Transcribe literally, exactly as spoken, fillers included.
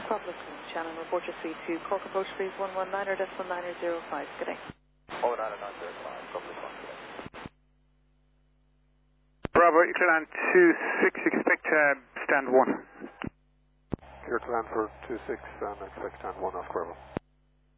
Metropolis one, Shannon, report your speed to Cork approach please one one nine or decimal niner zero five. Good day. Oh, nine nine zero five, Metropolis one, good day. Bravo, you clear land two six, expect uh, stand one. Clear to land for two six and expect stand one off Corvo.